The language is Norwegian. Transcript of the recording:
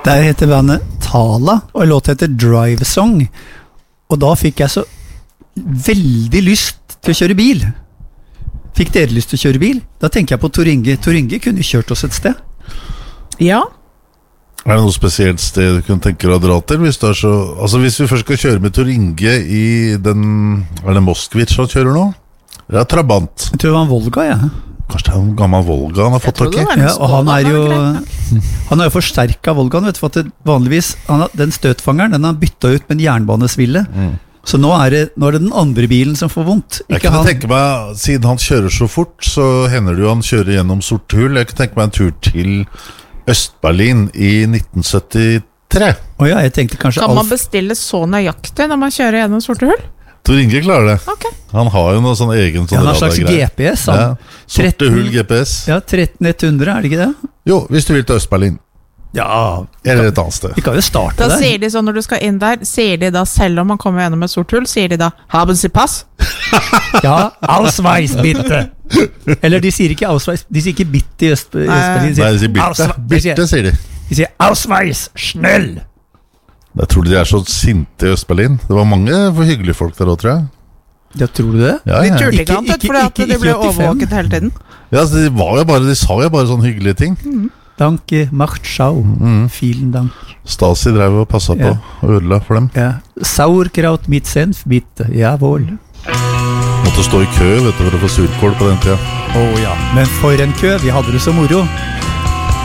Der heter bandet Tala, og låten heter Drive Song. Og da fikk jeg så veldig lyst til å kjøre bil. Fikk dere lyst til å kjøre bil? Da tenker jeg på Tor Inge. Tor Inge kunne kjørt oss et sted. Ja. Er det noe spesielt sted du kunne tenke deg å dra til? Hvis vi først skal kjøre med Tor Inge i den... Er det Moskvich han kjører nå? Det er Trabant. Jeg tror det var en Volga, ja. Kanskje det er en gammel Volga han har fått tak i? Ja, og han er jo forsterket Volgaen, vet du, for at vanligvis, den støtfangeren, den har byttet ut med en jernbanesville. Så nå er det den andre bilen som får vondt. Jeg kan tenke meg, siden han kjører så fort, så hender det jo han kjører gjennom Sortehull. Jeg kan tenke meg en tur til Øst-Berlin i 1973. Ja, jeg tenkte kanskje Kan man bestille så nøyaktig når man kjører gjennom Sortehull? Tor Inge klarer det. Okay. Han har jo noe sånn egen sånn han har slags GPS. Ja, Sortehull GPS. Ja, 13100, er det ikke det? Jo, hvis du vil til Øst-Berlin. Ja, eller et annet sted. Vi kan jo starte da der. Sier de så når du skal inn der, sier de da, selv om man kommer gjennom et sort hull, sier de da, haben Sie Pass? Ja, Ausweis, bitte. Eller de sier ikke Ausweis, de sier ikke bitte i Øst-Berlin. Nei, de sier bitte. Bitte, sier de. De sier Ausweis, snell. Jeg tror de er så sinte i Øst-Berlin. Det var mange hyggelige folk der også, tror jeg. Ja, tror du det? Ja, de turte ikke annet, fordi de ble overvåket hele tiden. Ja, de sa jo bare sånne hyggelige ting. Danke, macht schau. Vielen Dank. Stasi drev og passet på og ødela for dem. Ja. Sauerkraut mit Senf, bitte. Jawohl. Måtte stå i kø, vet du, for å få surkål på den tida. Ja. Men for en kø, vi hadde det så moro.